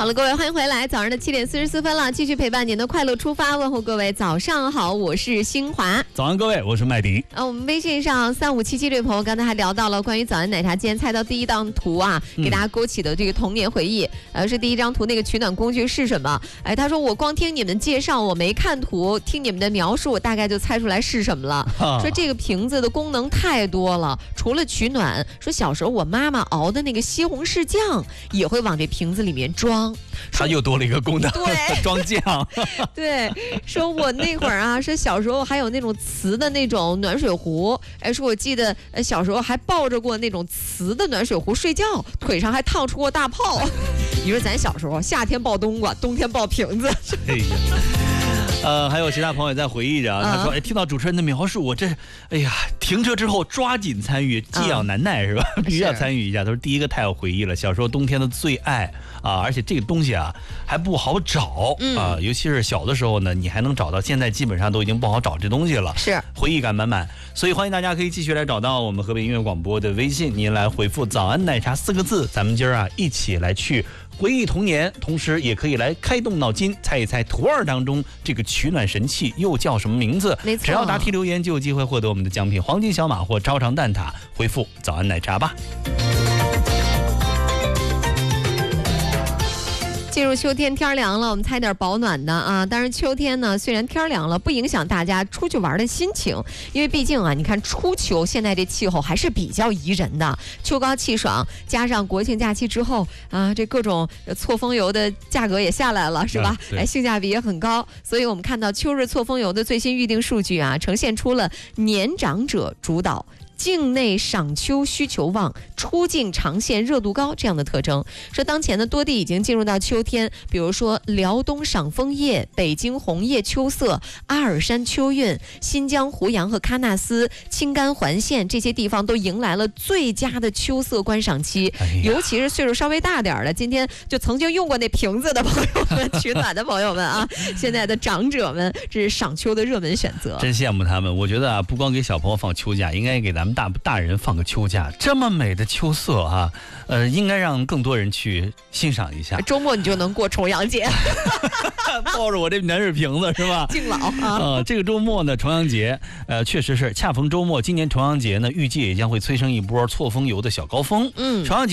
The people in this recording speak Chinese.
好了，各位欢迎回来，早上的7:44了，继续陪伴您的快乐出发，问候各位早上好，我是新华。 早安各位，我是麦迪。 我们微信上3577这位朋友刚才还聊到了关于早安奶茶，今天猜到第一张图啊，给大家勾起的这个童年回忆，是第一张图那个取暖工具是什么？他说我光听你们介绍，我没看图，听你们的描述，我大概就猜出来是什么了。说这个瓶子的功能太多了，除了取暖，说小时候我妈妈熬的那个西红柿酱也会往这瓶子里面装。 它又多了一个功能， 对， 装酱。 对，说我那会儿啊，说小时候还有那种瓷的那种暖水壶，说我记得小时候还抱着过那种瓷的暖水壶睡觉，腿上还烫出过大泡。你说咱小时候夏天抱冬瓜，冬天抱瓶子。 哎呀。还有其他朋友也在回忆着啊，他说：“听到主持人的描述，我这，哎呀，停车之后抓紧参与，寄养难耐是吧？必须要参与一下。”他说：“第一个太有回忆了，小时候冬天的最爱啊，而且这个东西啊还不好找啊，尤其是小的时候呢，你还能找到，现在基本上都已经不好找这东西了， 是回忆感满满。所以欢迎大家可以继续来找到我们河北音乐广播的微信，您来回复“早安奶茶”4个字，咱们今儿啊一起来去。”回忆童年，同时也可以来开动脑筋，猜一猜图二当中这个取暖神器又叫什么名字？ 没错， 只要答题留言就有机会获得我们的奖品——黄金小马或超长蛋挞。回复“早安奶茶”吧。 进入秋天，天凉了，我们猜点保暖的啊。当然，秋天呢，虽然天凉了，不影响大家出去玩的心情，因为毕竟啊，你看初秋现在这气候还是比较宜人的，秋高气爽，加上国庆假期之后啊，这各种错峰游的价格也下来了，是吧？性价比也很高，所以我们看到秋日错峰游的最新预订数据啊，呈现出了年长者主导。境内赏秋需求旺，出境长线热度高这样的特征。说当前的多地已经进入到秋天，比如说辽东赏枫叶、北京红叶秋色、阿尔山秋韵、新疆胡杨和喀纳斯、青甘环线这些地方都迎来了最佳的秋色观赏期。尤其是岁数稍微大点的，今天就曾经用过那瓶子的朋友们、取暖的朋友们啊，现在的长者们，这是赏秋的热门选择。 真羡慕他们，我觉得啊，不光给小朋友放秋假，应该给咱们大人放个秋假，这么美的秋色啊，应该让更多人去欣赏一下。 周末你就能过重阳节， 抱着我这暖水瓶子是吧？ 敬老啊！ 这个周末呢，重阳节，确实是恰逢周末。今年重阳节呢，预计也将会催生一波错峰游的小高峰。重阳节。